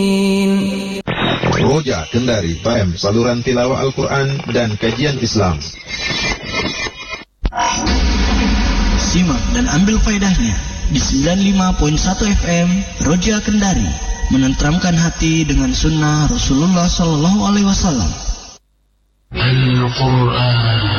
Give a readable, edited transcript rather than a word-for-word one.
Roja Kendari FM, saluran tilawah Al-Quran dan kajian Islam. Simak dan ambil faedahnya di 95.1 FM Roja Kendari, menenteramkan hati dengan sunnah Rasulullah SAW. Al-Quran